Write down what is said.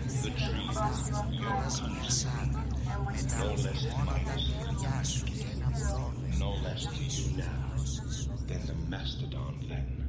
The trees, your country, no less might, no less to you now than the mastodon then.